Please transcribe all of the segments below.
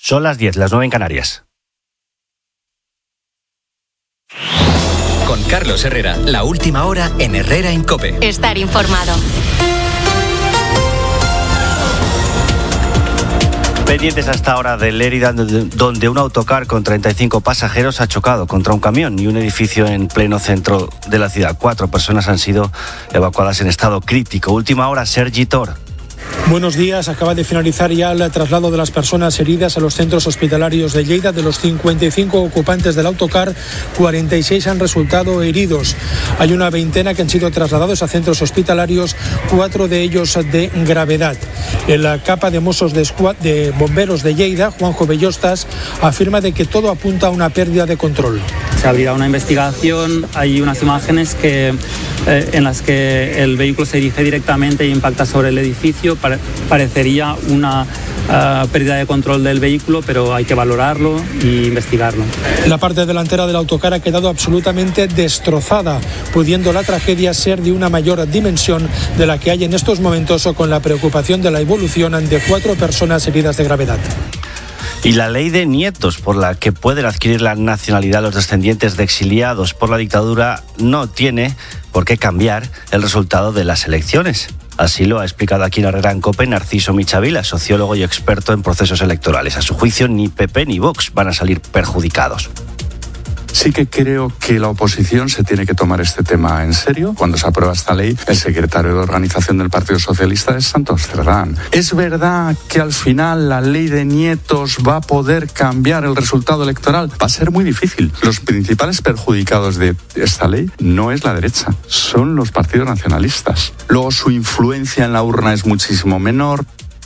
Son las 10, las 9 en Canarias. Con Carlos Herrera, la última hora en Herrera en COPE. Estar informado. Pendientes hasta ahora de Lérida, donde un autocar con 35 pasajeros ha chocado contra un camión y un edificio en pleno centro de la ciudad. 4 personas han sido evacuadas en estado crítico. Última hora, Sergi Tor. Buenos días. Acaba de finalizar ya el traslado de las personas heridas a los centros hospitalarios de Lleida. De los 55 ocupantes del autocar, 46 han resultado heridos. Hay una veintena que han sido trasladados a centros hospitalarios, 4 de ellos de gravedad. El capa de Mossos de Bomberos de Lleida, Juanjo Bellostas, afirma de que todo apunta a una pérdida de control. Se abrirá una investigación. Hay unas imágenes en las que el vehículo se dirige directamente e impacta sobre el edificio. Parecería una pérdida de control del vehículo, pero hay que valorarlo e investigarlo. La parte delantera del autocar ha quedado absolutamente destrozada, pudiendo la tragedia ser de una mayor dimensión de la que hay en estos momentos, o con la preocupación de la evolución de 4 personas heridas de gravedad. Y la ley de nietos, por la que pueden adquirir la nacionalidad los descendientes de exiliados por la dictadura, no tiene por qué cambiar el resultado de las elecciones. Así lo ha explicado aquí en Herrera en COPE Narciso Michavila, sociólogo y experto en procesos electorales. A su juicio, ni PP ni Vox van a salir perjudicados. Sí que creo que la oposición se tiene que tomar este tema en serio. Cuando se aprueba esta ley, el secretario de organización del Partido Socialista es Santos Cerdán. ¿Es verdad que al final la ley de nietos va a poder cambiar el resultado electoral? Va a ser muy difícil. Los principales perjudicados de esta ley no es la derecha, son los partidos nacionalistas. Luego su influencia en la urna es muchísimo menor.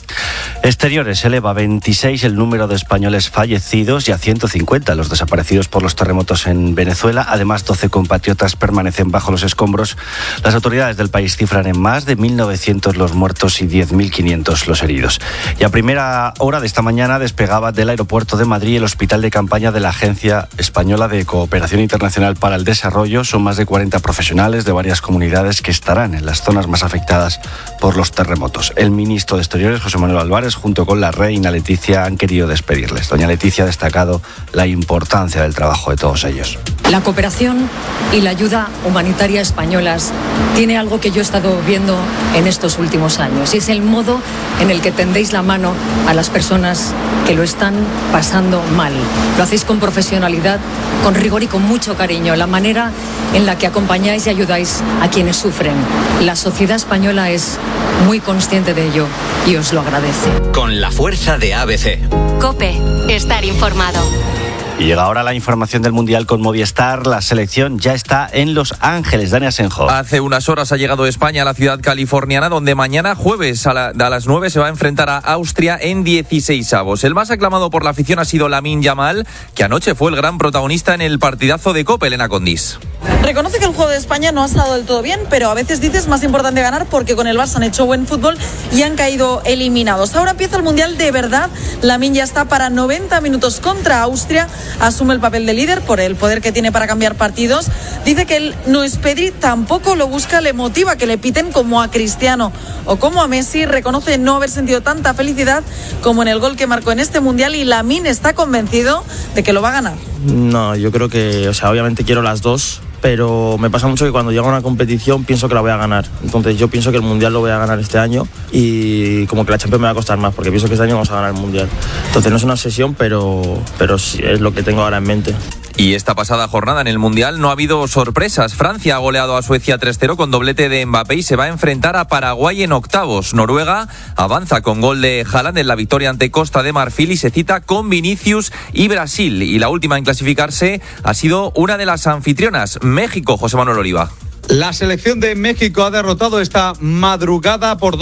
Exteriores eleva a 26 el número de españoles fallecidos y a 150 los desaparecidos por los terremotos en Venezuela. Además, 12 compatriotas permanecen bajo los escombros. Las autoridades del país cifran en más de 1.900 los muertos y 10.500 los heridos. Y a primera hora de esta mañana despegaba del aeropuerto de Madrid el hospital de campaña de la Agencia Española de Cooperación Internacional para el Desarrollo. Son más de 40 profesionales de varias comunidades que estarán en las zonas más afectadas por los terremotos. El ministro de Exteriores, José Manuel Álvarez, junto con la reina Leticia, han querido despedirles. Doña Leticia ha destacado la importancia del trabajo de todos ellos. La cooperación y la ayuda humanitaria españolas tiene algo que yo he estado viendo en estos últimos años, y es el modo en el que tendéis la mano a las personas que lo están pasando mal. Lo hacéis con profesionalidad, con rigor y con mucho cariño. La manera en la que acompañáis y ayudáis a quienes sufren. La sociedad española es muy consciente de ello y os lo agradece. Con la fuerza de ABC. COPE, estar informado. Y llega ahora la información del Mundial con Movistar. La selección ya está en Los Ángeles. Dani Asenjo. Hace unas horas ha llegado España a la ciudad californiana, donde mañana jueves a las 9 se va a enfrentar a Austria en 16avos. El más aclamado por la afición ha sido Lamine Yamal, que anoche fue el gran protagonista en el partidazo de COPE. Elena Condis. Reconoce que el juego de España no ha estado del todo bien, pero a veces dices más importante ganar, porque con el Barça han hecho buen fútbol y han caído eliminados. Ahora empieza el Mundial de verdad. Lamine ya está para 90 minutos contra Austria. Asume el papel de líder por el poder que tiene para cambiar partidos. Dice que él no es Pedri, tampoco lo busca, le motiva que le piten como a Cristiano o como a Messi. Reconoce no haber sentido tanta felicidad como en el gol que marcó en este Mundial, y Lamine está convencido de que lo va a ganar. No, yo creo que, obviamente quiero las dos, pero me pasa mucho que cuando llego a una competición pienso que la voy a ganar. Entonces yo pienso que el Mundial lo voy a ganar este año, y como que la Champions me va a costar más, porque pienso que este año vamos a ganar el Mundial. Entonces no es una obsesión, pero sí es lo que tengo ahora en mente. Y esta pasada jornada en el Mundial no ha habido sorpresas. Francia ha goleado a Suecia 3-0 con doblete de Mbappé y se va a enfrentar a Paraguay en octavos. Noruega avanza con gol de Haaland en la victoria ante Costa de Marfil y se cita con Vinicius y Brasil. Y la última en clasificarse ha sido una de las anfitrionas, México. José Manuel Oliva. La selección de México ha derrotado esta madrugada por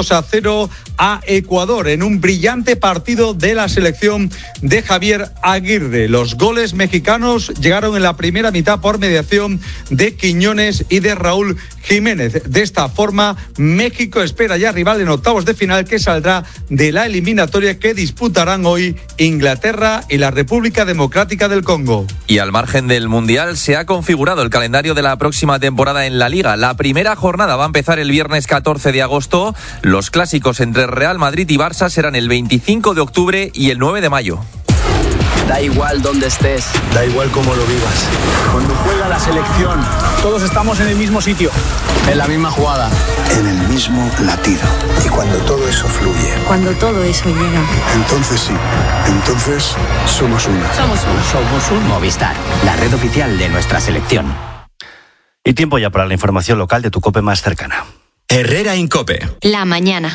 2-0 a Ecuador en un brillante partido de la selección de Javier Aguirre. Los goles mexicanos llegaron en la primera mitad por mediación de Quiñones y de Raúl Jiménez. De esta forma, México espera ya rival en octavos de final, que saldrá de la eliminatoria que disputarán hoy Inglaterra y la República Democrática del Congo. Y al margen del Mundial se ha configurado el calendario de la próxima temporada jornada en la Liga. La primera jornada va a empezar el viernes 14 de agosto. Los clásicos entre Real Madrid y Barça serán el 25 de octubre y el 9 de mayo. Da igual dónde estés, da igual cómo lo vivas. Cuando juega la selección, todos estamos en el mismo sitio, en la misma jugada, en el mismo latido. Y cuando todo eso fluye, cuando todo eso llega, entonces sí, entonces somos uno. Somos uno. Movistar, la red oficial de nuestra selección. Y tiempo ya para la información local de tu COPE más cercana. Herrera en COPE. La mañana.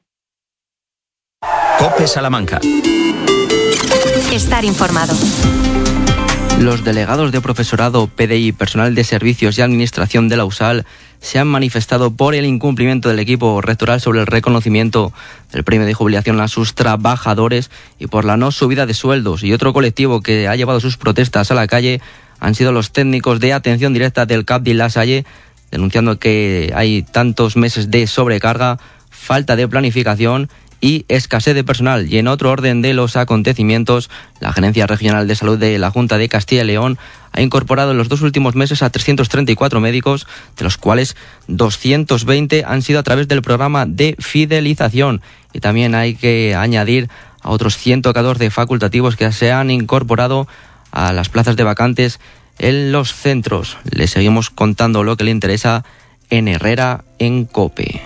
COPE Salamanca. Estar informado. Los delegados de profesorado, PDI, personal de servicios y administración de la USAL se han manifestado por el incumplimiento del equipo rectoral sobre el reconocimiento del premio de jubilación a sus trabajadores y por la no subida de sueldos. Y otro colectivo que ha llevado sus protestas a la calle han sido los técnicos de atención directa del CAP de La Salle, denunciando que hay tantos meses de sobrecarga, falta de planificación y escasez de personal. Y en otro orden de los acontecimientos, la Gerencia Regional de Salud de la Junta de Castilla y León ha incorporado en los 2 últimos meses a 334 médicos, de los cuales 220 han sido a través del programa de fidelización. Y también hay que añadir a otros 114 facultativos que se han incorporado a las plazas de vacantes en los centros. Le seguimos contando lo que le interesa en Herrera en COPE.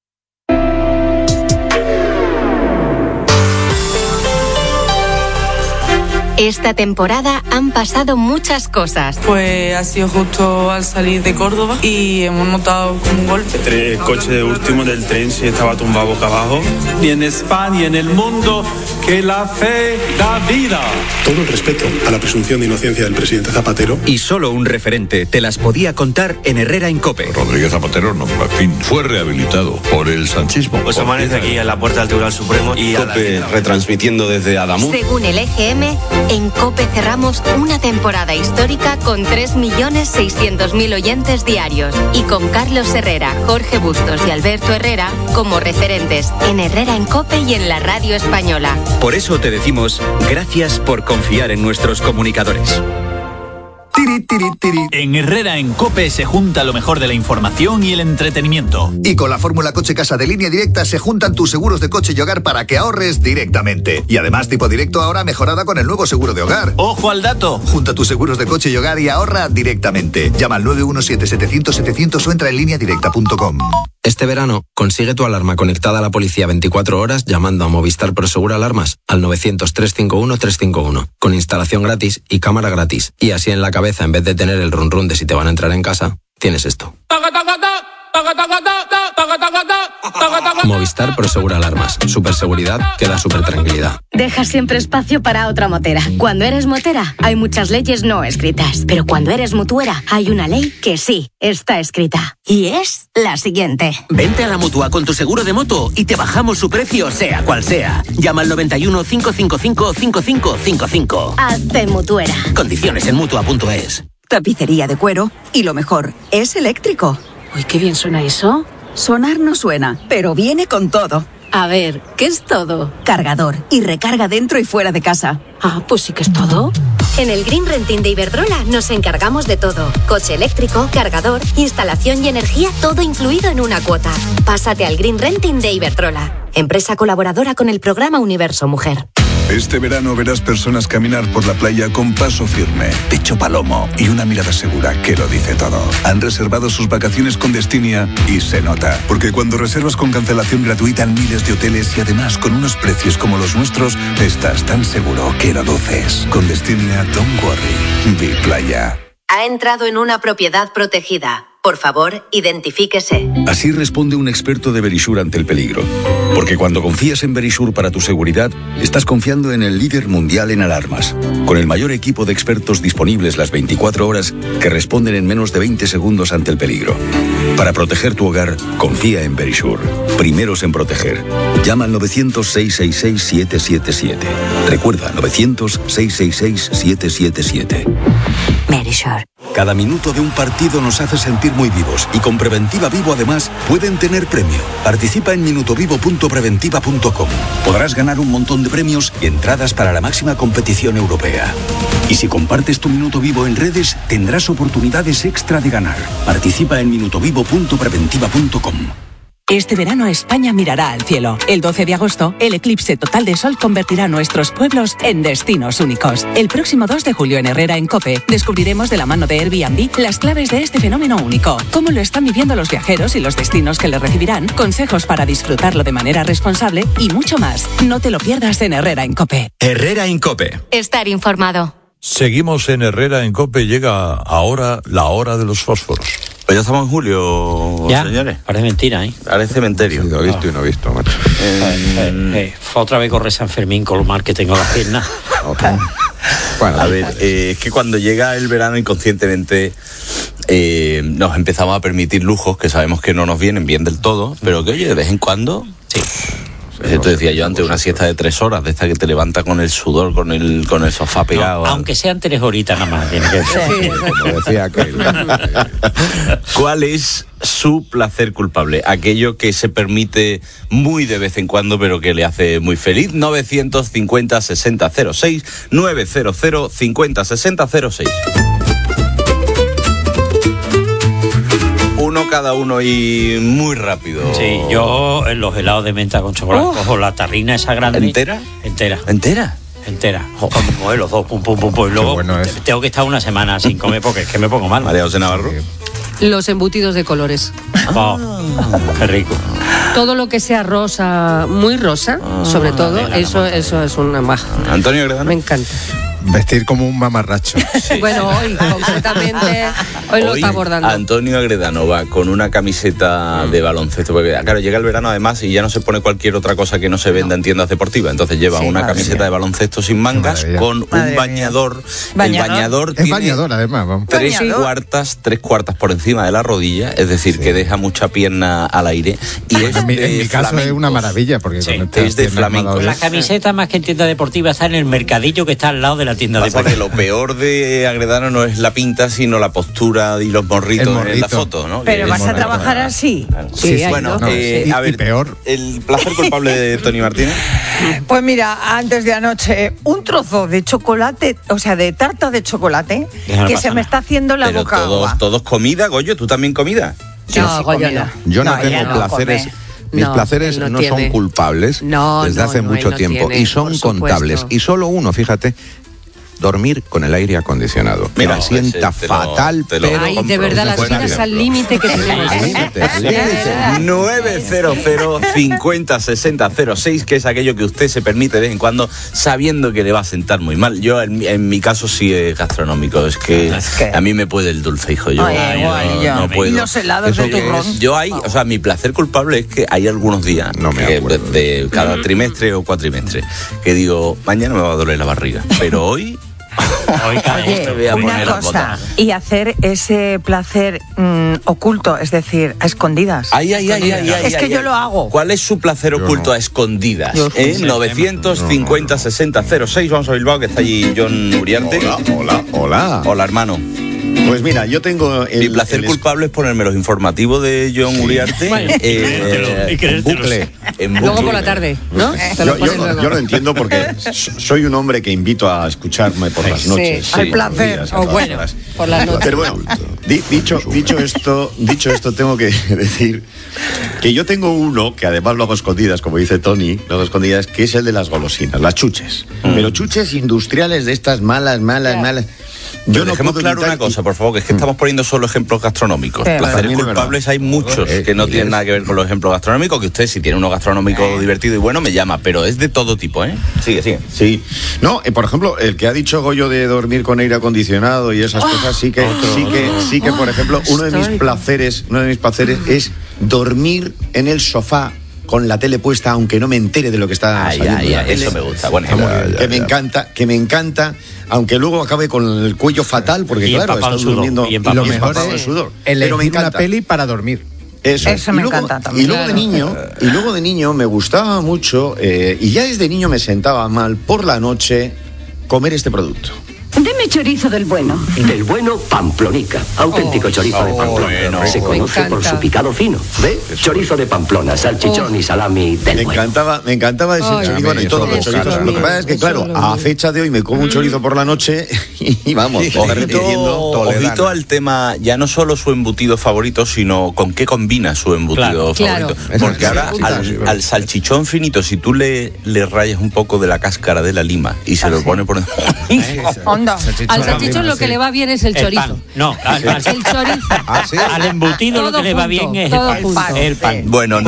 Esta temporada han pasado muchas cosas. Pues ha sido justo al salir de Córdoba y hemos notado como un golpe. El coche último del tren se estaba tumbado boca abajo. Y en España y en el mundo, que la fe da vida. Todo el respeto a la presunción de inocencia del presidente Zapatero. Y solo un referente te las podía contar en Herrera en COPE. Rodríguez Zapatero, no, en fin, fue rehabilitado por el sanchismo. Pues amanece aquí en la puerta del Tribunal Supremo y COPE retransmitiendo desde Adamuz. Según el EGM, en COPE cerramos una temporada histórica con 3.600.000 oyentes diarios y con Carlos Herrera, Jorge Bustos y Alberto Herrera como referentes en Herrera en COPE y en la radio española. Por eso te decimos gracias por confiar en nuestros comunicadores. En Herrera en COPE se junta lo mejor de la información y el entretenimiento. Y con la fórmula Coche Casa de Línea Directa se juntan tus seguros de coche y hogar para que ahorres directamente. Y además Tipo Directo ahora mejorada con el nuevo seguro de hogar. ¡Ojo al dato! Junta tus seguros de coche y hogar y ahorra directamente. Llama al 917-700-700 o entra en lineadirecta.com. Este verano, consigue tu alarma conectada a la policía 24 horas llamando a Movistar Prosegur Alarmas al 900-351-351, con instalación gratis y cámara gratis. Y así en la cabeza, en vez de tener el run run de si te van a entrar en casa, tienes esto. Movistar Prosegur Alarmas. Superseguridad que da supertranquilidad. Deja siempre espacio para otra motera. Cuando eres motera, hay muchas leyes no escritas. Pero cuando eres mutuera, hay una ley que sí está escrita. Y es la siguiente. Vente a la Mutua con tu seguro de moto y te bajamos su precio sea cual sea. Llama al 91 555 5555. Hazte mutuera. Condiciones en Mutua.es. Tapicería de cuero y lo mejor, es eléctrico. Uy, qué bien suena eso. Sonar no suena, pero viene con todo. A ver, ¿qué es todo? Cargador y recarga dentro y fuera de casa. Ah, pues sí que es todo. En el Green Renting de Iberdrola nos encargamos de todo. Coche eléctrico, cargador, instalación y energía, todo incluido en una cuota. Pásate al Green Renting de Iberdrola, empresa colaboradora con el programa Universo Mujer. Este verano verás personas caminar por la playa con paso firme, pecho palomo y una mirada segura que lo dice todo. Han reservado sus vacaciones con Destinia y se nota, porque cuando reservas con cancelación gratuita en miles de hoteles y además con unos precios como los nuestros, estás tan seguro que lo luces. Con Destinia, don't worry, be playa. Ha entrado en una propiedad protegida. Por favor, identifíquese. Así responde un experto de Verisur ante el peligro. Porque cuando confías en Verisur para tu seguridad, estás confiando en el líder mundial en alarmas. Con el mayor equipo de expertos disponibles las 24 horas que responden en menos de 20 segundos ante el peligro. Para proteger tu hogar, confía en Verisur. Primeros en proteger. Llama al 900-666-777. Recuerda, 900-666-777. Verisur. Cada minuto de un partido nos hace sentir muy vivos y con Preventiva Vivo además pueden tener premio. Participa en minutovivo.preventiva.com. Podrás ganar un montón de premios y entradas para la máxima competición europea. Y si compartes tu Minuto Vivo en redes, tendrás oportunidades extra de ganar. Participa en minutovivo.preventiva.com. Este verano España mirará al cielo. El 12 de agosto, el eclipse total de sol convertirá nuestros pueblos en destinos únicos. El próximo 2 de julio en Herrera, en COPE, descubriremos de la mano de Airbnb las claves de este fenómeno único. Cómo lo están viviendo los viajeros y los destinos que le recibirán, consejos para disfrutarlo de manera responsable y mucho más. No te lo pierdas en Herrera, en COPE. Herrera en COPE. Estar informado. Seguimos en Herrera en COPE. Llega ahora la hora de los fósforos. Pues ya estamos en julio, ¿ya? Señores. Parece mentira, ¿eh? Parece cementerio. Sí, lo he visto y no he visto, macho. Otra vez corre San Fermín con lo mal que tengo las piernas. Bueno, a ver, es que cuando llega el verano inconscientemente nos empezamos a permitir lujos que sabemos que no nos vienen bien del todo, pero que oye, de vez en cuando... Sí. Esto decía yo antes, una siesta de 3 horas, de esta que te levanta con el sudor, con el sofá pegado. No, aunque sean 3 horitas nada más, tiene que ser. Sí, como decía aquel. ¿Cuál es su placer culpable? Aquello que se permite muy de vez en cuando, pero que le hace muy feliz. 950-6006, 900-50-6006. Uno cada uno y muy rápido. Sí, yo en los helados de menta con chocolate cojo la tarrina esa grande. ¿Entera? Entera. ¿Entera? Entera. Con los dos, pum. Y luego tengo que estar una semana sin comer porque es que me pongo mal. María José Navarro. Los embutidos de colores. Qué rico. Todo lo que sea rosa, muy rosa, sobre todo, eso es una maja. Antonio Gredano. Me encanta. Vestir como un mamarracho. Sí. Bueno, hoy concretamente, hoy lo está abordando. Antonio Agredano va con una camiseta de baloncesto, porque claro, llega el verano además y ya no se pone cualquier otra cosa que no se venda en tiendas deportivas, entonces lleva una camiseta de baloncesto sin mangas con un bañador. El bañador tiene bañador además, vamos. 3 cuartas por encima de la rodilla, es decir, que deja mucha pierna al aire y es en mi caso es una maravilla porque es de flamenco. La camiseta más que en tienda deportiva está en el mercadillo que está al lado de la tienda deportiva. Que lo peor de Agredano no es la pinta, sino la postura y los morritos en la foto, ¿no? Pero vas a trabajar así. Claro. Sí, bueno, a ver, peor. ¿El placer culpable de Tony Martínez? Pues mira, antes de anoche, un trozo de chocolate, o sea, de tarta de chocolate, que se me está haciendo la boca agua. Todos comida, Goyo, ¿tú también comida? No, Goyo no. Yo no tengo placeres. Mis placeres no son culpables desde hace mucho tiempo y son contables. Y solo uno, fíjate, dormir con el aire acondicionado. Mira, sienta fatal, pero... Ay, de verdad, las vidas al límite que tenemos. 900-50-6006, que es aquello que usted se permite de vez en cuando, sabiendo que le va a sentar muy mal. Yo, en mi caso, sí es gastronómico. Es que a mí me puede el dulce, hijo. Yo no puedo. Y los helados de turrón. Mi placer culpable es que hay algunos días, de cada trimestre o cuatrimestre, que digo, mañana me va a doler la barriga, pero hoy... Oye, una cosa, y hacer ese placer oculto, es decir, a escondidas. Es que yo lo hago. ¿Cuál es su placer oculto a escondidas? 950-6006, vamos a Bilbao, que está allí John Uriarte. Hola, hermano. Pues mira, yo tengo... Mi placer culpable es ponerme los informativos de John Uriarte en bucle. Luego por la tarde, ¿no? Yo lo entiendo porque soy un hombre que invito a escucharme por las noches. Sí, al placer, por las noches. Pero bueno, dicho esto, tengo que decir que yo tengo uno, que además lo hago a escondidas, como dice Tony, lo hago a escondidas, que es el de las golosinas, las chuches. Pero chuches industriales de estas malas. Yo no dejemos claro una cosa, por favor, que es que estamos poniendo solo ejemplos gastronómicos. Placeres culpables hay muchos que no tienen nada que ver con los ejemplos gastronómicos, que usted, si tiene uno gastronómico divertido y bueno, me llama, pero es de todo tipo, ¿eh? Sigue. Sí. No, por ejemplo, el que ha dicho Goyo de dormir con aire acondicionado y esas cosas, sí que, por ejemplo, uno de mis placeres es dormir en el sofá con la tele puesta, aunque no me entere de lo que está saliendo. Eso me gusta. Bueno, que me encanta, aunque luego acabe con el cuello fatal, porque claro, está durmiendo y lo mejor es elegir una peli para dormir. Eso me encanta también. Y luego de niño me gustaba mucho, y ya desde niño me sentaba mal por la noche comer este producto. De Dame chorizo del bueno. Del bueno, Pamplonica. Auténtico chorizo de Pamplona. Se conoce por su picado fino. ¿Ve? Chorizo de Pamplona, salchichón y salami del bueno. Me encantaba ese chorizo. Bueno, y todos los chorizos. Lo que pasa es que, claro, a fecha de hoy me como un chorizo por la noche y vamos, ojito al tema, ya no solo su embutido favorito, sino con qué combina su embutido favorito. Porque ahora al salchichón finito, si tú le rayas un poco de la cáscara de la lima y se lo pone por al salchichón lo que le va bien es el chorizo. No, el chorizo. Al embutido lo que le va bien es el pan. Bueno,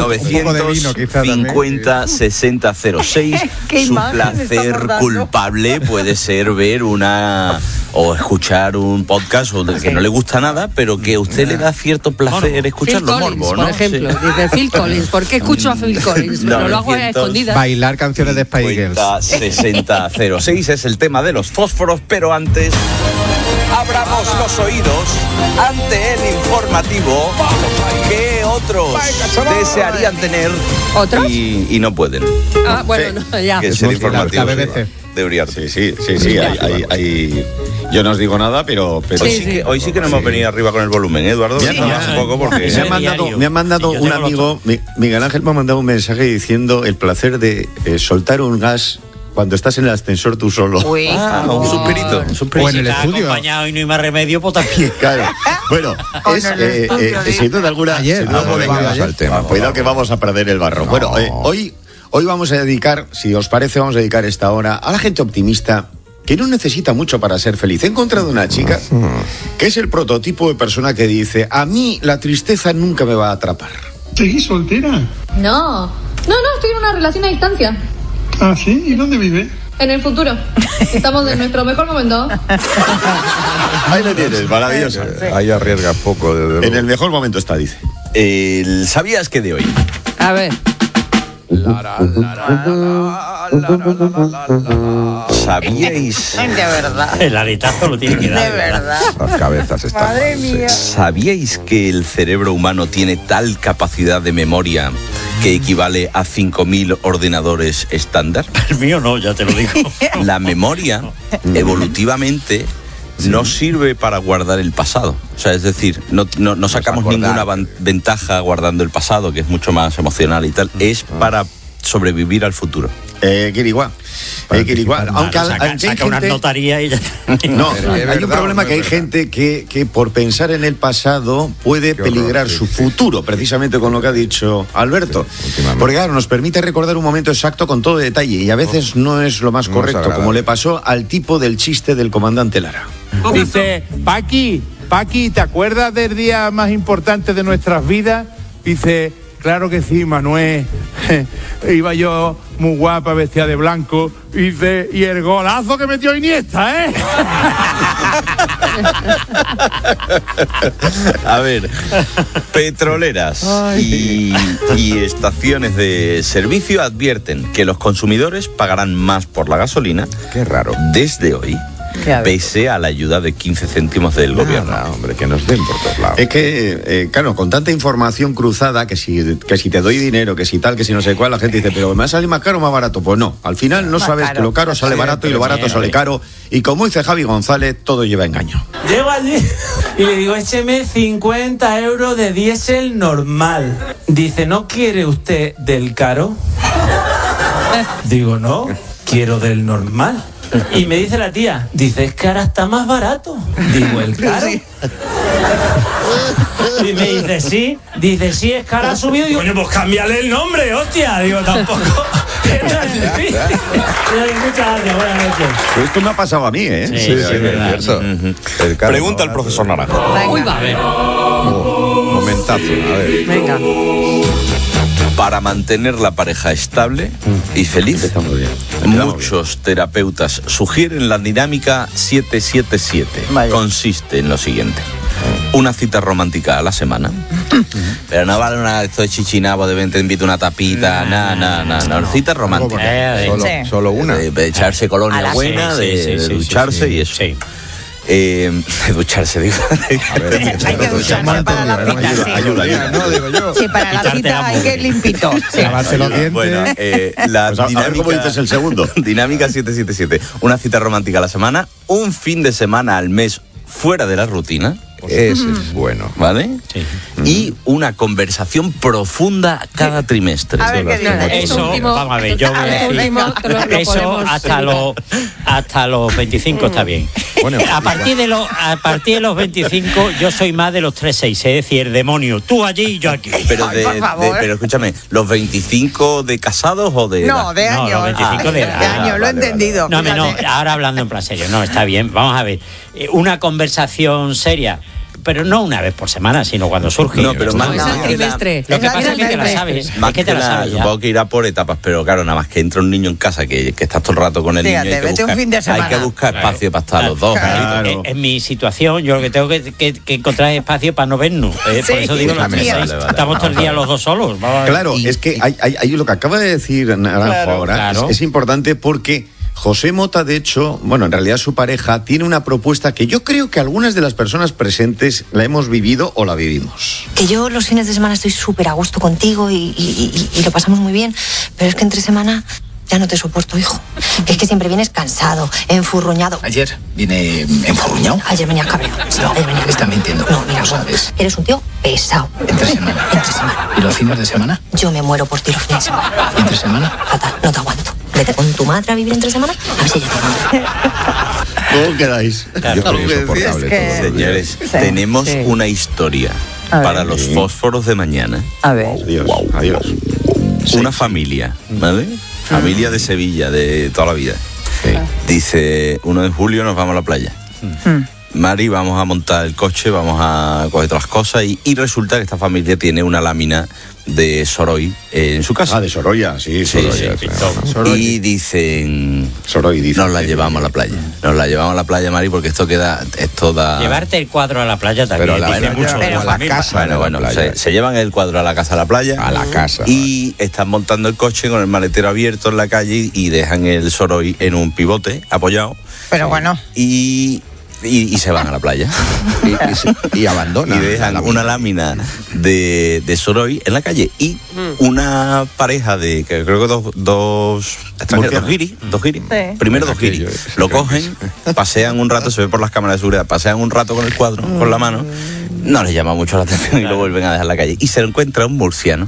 950 60 06. Su placer culpable puede ser ver o escuchar un podcast o del que no le gusta nada, pero que a usted le da cierto placer escucharlo, morbo, ¿no? Por ejemplo, dice Phil Collins. ¿Por qué escucho a Phil Collins? Pero lo hago a escondidas. Bailar canciones de Spice Girls. 60 06 es el tema de los fósforos, pero antes abramos los oídos ante el informativo que otros desearían tener. ¿Otros? Y no pueden. Bueno, no, ya. Que es el informativo de Uriarte. Sí. Yo no os digo nada, pero... Hoy sí que no hemos venido arriba con el volumen, ¿eh, Eduardo? Un poco porque... Me ha mandado un amigo, Miguel Ángel me ha mandado un mensaje diciendo el placer de soltar un gas cuando estás en el ascensor tú solo. Un suspirito. O en el estudio. Acompañado y no hay más remedio, pues también. Claro. Bueno, sin duda alguna... Cuidado que vamos a perder el barro. No. Bueno, hoy vamos a dedicar, si os parece, vamos a dedicar esta hora a la gente optimista que no necesita mucho para ser feliz. He encontrado una chica que es el prototipo de persona que dice: a mí la tristeza nunca me va a atrapar. ¿Seguís soltera? No, estoy en una relación a distancia. ¿Ah, sí? ¿Y dónde vive? En el futuro. Estamos en nuestro mejor momento. Ahí lo tienes, maravilloso. Ahí arriesgas poco, desde luego. En el mejor momento está, dice. ¿Sabías que de hoy? A ver. ¿Sabíais? De verdad. El aretazo lo tiene que dar. De verdad. Las cabezas están. Madre mía. ¿Sabíais que el cerebro humano tiene tal capacidad de memoria que equivale a 5.000 ordenadores estándar? El mío no, ya te lo digo. La memoria, evolutivamente, no sirve para guardar el pasado. O sea, es decir, no sacamos ninguna ventaja guardando el pasado, que es mucho más emocional y tal. Es para sobrevivir al futuro. Kiriguá. Aunque saca unas notarías y ya. No, hay un problema que hay gente que por pensar en el pasado puede peligrar su futuro, precisamente con lo que ha dicho Alberto. Porque claro, nos permite recordar un momento exacto con todo detalle y a veces no es lo más correcto, como le pasó al tipo del chiste del comandante Lara. Dice: Paqui, ¿te acuerdas del día más importante de nuestras vidas? Dice: claro que sí, Manuel. Iba yo muy guapa, vestida de blanco. Dice: y el golazo que metió Iniesta, ¿eh? A ver, petroleras y estaciones de servicio advierten que los consumidores pagarán más por la gasolina. Qué raro. Desde hoy, pese a la ayuda de 15 céntimos del gobierno. Hombre, que nos den por todos lados. Es que, claro, con tanta información cruzada, que si te doy dinero, que si tal, que si no sé cuál, la gente dice: pero ¿me va a salir más caro o más barato? Pues no, al final no sabes caro. Que lo caro sale barato y lo barato sale caro. Y como dice Javi González, todo lleva engaño. Llego allí y le digo: écheme 50 euros de diésel normal. Dice: ¿no quiere usted del caro? Digo: no, quiero del normal. Y me dice la tía, dice: es que ahora está más barato. Digo: ¿el caro? Sí. Y me dice: sí. Dice: sí, es que ahora ha subido. Digo: coño, pues cámbiale el nombre, hostia. Digo: tampoco. Muchas gracias, buenas noches. Esto me ha pasado a mí, ¿eh? Sí, es verdad. Pregunta al profesor Naranjo. Uy, va a ver. Momentazo, a ver. Venga. Para mantener la pareja estable y feliz, muchos terapeutas sugieren la dinámica 777. Vaya. Consiste en lo siguiente: una cita romántica a la semana. Pero no vale esto de chichinabo, de ven, te invito una tapita, no, cita romántica. Solo una. De echarse colonia buena, de ducharse y eso. Sí. ducharse, digo. Hay que ducharse para la cita. Ayuda, no, digo yo. Sí, para la cita hay que ir limpito. Lavarse los dientes. Bueno, la pues a ver cómo dices el segundo. Dinámica 777. Una cita romántica a la semana, un fin de semana al mes fuera de la rutina. Ese es bueno. ¿Vale? Sí. Y una conversación profunda cada trimestre. A ver, eso, vamos a ver, yo voy a decir, eso hasta los 25 está bien. Bueno, a partir de los 25 yo soy más de los 3-6, es decir, el demonio, tú allí y yo aquí. Pero pero escúchame, ¿los 25 de casados o de edad? No, de años. No, los 25 de edad. De años, lo he entendido. No, ahora hablando en plan serio, no, está bien, vamos a ver, una conversación seria. Pero no una vez por semana, sino cuando surge. No, pero más es el trimestre. Lo que pasa es que te la sabes. Más que te la sabes. Supongo que irá por etapas, pero claro, nada más que entra un niño en casa que estás todo el rato con el niño. Hay que buscar espacio para estar los dos. Claro. En mi situación, yo lo que tengo que encontrar es espacio para no vernos. Por eso digo los 3-6. Estamos todo el día los dos solos. Claro, es que hay lo que acaba de decir Naranjo ahora. Es importante porque José Mota, de hecho, bueno, en realidad su pareja tiene una propuesta que yo creo que algunas de las personas presentes la hemos vivido o la vivimos. Que yo los fines de semana estoy súper a gusto contigo y lo pasamos muy bien, pero es que entre semana ya no te soporto, hijo. Es que siempre vienes cansado, enfurruñado. ¿Ayer vine enfurruñado? Ayer venías cabreado. Sí, no, me está mintiendo. No, mira, sabes. Eres un tío pesado. ¿Entre semana? Entre semana. ¿Y los fines de semana? Yo me muero por ti los fines de semana. ¿Y entre semana? Fatal, no te aguanto. Vete con tu madre a vivir entre semana, a ver si ella te aguanta. ¿Cómo quedáis? Señores, tenemos una historia para los fósforos de mañana. A ver. Adiós. Una familia, ¿vale? Familia de Sevilla, de toda la vida. Sí. Dice, 1 de julio nos vamos a la playa. Mari, vamos a montar el coche, vamos a coger todas las cosas y resulta que esta familia tiene una lámina de Soroy en su casa. De Sorolla, sí. Y dicen, nos la llevamos a la playa. Nos la llevamos a la playa, Mari, porque esto da... Llevarte el cuadro a la playa también. Pero a la casa. Bueno, se llevan el cuadro a la casa a la playa. A la casa. Y están montando el coche con el maletero abierto en la calle y dejan el Soroy en un pivote apoyado. Pero bueno. Y se van a la playa y abandonan y dejan una lámina de Soroy en la calle y una pareja de que creo que dos extranjeros, dos guiris, primero dos guiris, lo cogen, pasean un rato, se ve por las cámaras de seguridad, pasean un rato con el cuadro, con la mano, no les llama mucho la atención y lo vuelven a dejar en la calle y se encuentra un murciano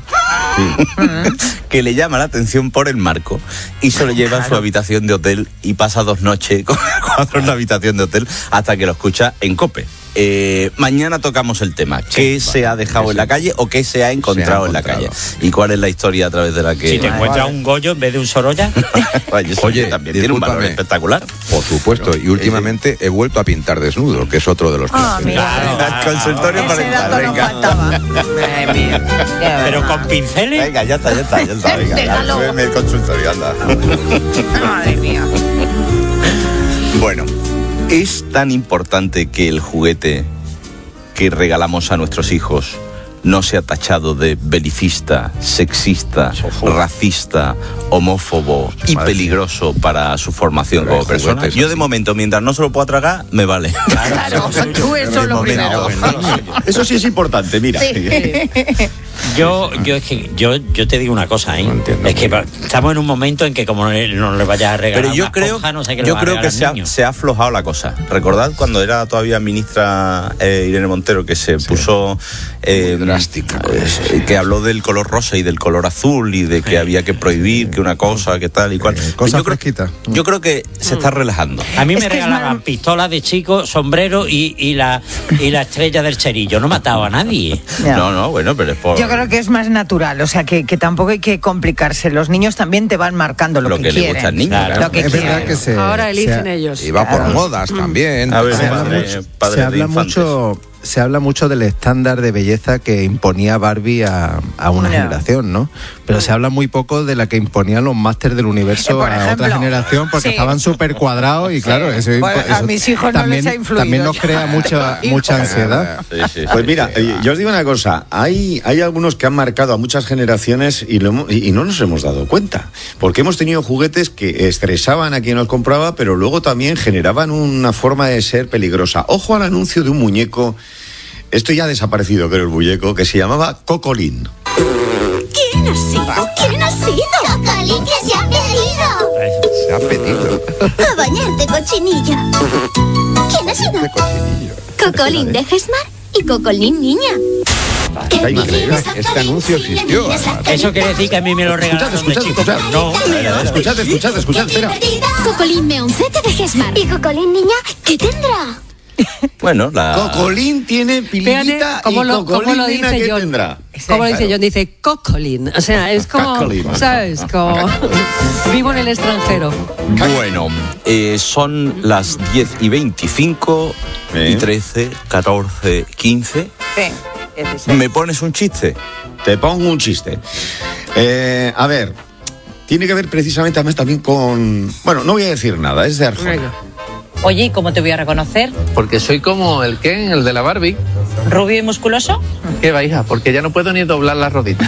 que le llama la atención por el marco y se lo lleva a su habitación de hotel y pasa 2 noches con el cuadro en la habitación de hotel hasta que lo escucha en COPE. Mañana tocamos el tema. ¿Qué se ha dejado en la calle o qué se ha encontrado en la calle? ¿Y cuál es la historia a través de la que... Si te encuentras un Goyo en vez de un Sorolla. Oye, también tiene un valor espectacular. Por supuesto. Y últimamente he vuelto a pintar desnudo, que es otro de los clásicos. El consultorio para Pero con pinceles. Venga, ya está. Venga, súbeme el consultorio, anda. Madre mía. Bueno. ¿Es tan importante que el juguete que regalamos a nuestros hijos no sea tachado de belicista, sexista, racista, homófobo y peligroso para su formación como persona? Yo de momento, mientras no se lo pueda tragar, me vale. Claro, tú eso lo primero. Eso sí es importante, mira. Yo te digo una cosa, ¿eh? No es que estamos en un momento en que como no le vayas a regalar. Pero yo creo que se ha aflojado la cosa. Recordad cuando era todavía ministra Irene Montero que se puso drástica, que habló del color rosa y del color azul y de que había que prohibir que una cosa, que tal y cual. Yo creo que se está relajando. A mí me regalaban pistolas de chico, sombrero y la estrella del cerillo. No mataba a nadie. No, bueno, pero es por... Yo creo que es más natural, o sea, que tampoco hay que complicarse. Los niños también te van marcando lo que quieren. Le gusta al niño. Claro. Lo que es verdad que ahora eligen ellos. Y va por modas también. A ver, se habla mucho se habla mucho del estándar de belleza que imponía Barbie a una generación, ¿no? Pero se habla muy poco de la que imponían los Masters del Universo a otra generación, porque estaban súper cuadrados y claro, eso a mis hijos también, no les ha influido. También nos crea mucha ansiedad. Pues mira, yo os digo una cosa, hay algunos que han marcado a muchas generaciones y no nos hemos dado cuenta, porque hemos tenido juguetes que estresaban a quien los compraba, pero luego también generaban una forma de ser peligrosa. Ojo al anuncio de un muñeco, esto ya ha desaparecido, creo, el muñeco, que se llamaba Cocolín. ¿Quién ha sido? ¿Quién ha sido? Cocolín, que se ha pedido. Se ha pedido. A bañarte, cochinilla. ¿Quién ha sido? Cocolín de Gesmar y Cocolín niña. Este anuncio existió. Eso quiere decir que a mí me lo regalaron. Escuchad. No, escuchad, espera. Cocolín meoncete de Gesmar. ¿Y Cocolín niña qué tendrá? Bueno, Cocolín tiene pilita y Cocolín niña ¿qué tendrá? ¿Cómo lo dice John? Dice Cocolín. O sea, es como, ¿sabes? Como vivo en el extranjero. Bueno, son las 10:25, y 13, 14, 15. ¿Me pones un chiste? Te pongo un chiste. A ver, tiene que ver precisamente además también con... Bueno, no voy a decir nada, es de Arjona. Oye, ¿y cómo te voy a reconocer? Porque soy como el Ken, el de la Barbie. ¿Rubio y musculoso? ¿Qué va, hija? Porque ya no puedo ni doblar las roditas.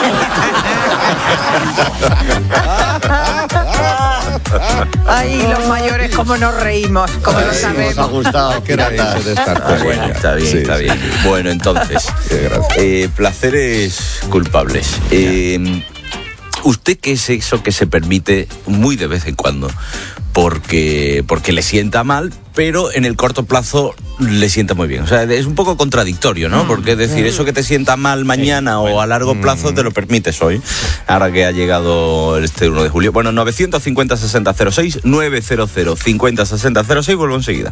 Ay, los mayores, cómo nos reímos, cómo lo sabemos. Nos ha gustado. ¿Qué era eso de estar? Bueno, está bien. Bueno, entonces, placeres culpables. ¿Usted qué es eso que se permite muy de vez en cuando? Porque le sienta mal, pero en el corto plazo le sienta muy bien. O sea, es un poco contradictorio, ¿no? Porque es decir, eso que te sienta mal mañana o a largo plazo te lo permites hoy, ahora que ha llegado este 1 de julio. Bueno, 950-6006, 900-50-6006, vuelvo enseguida.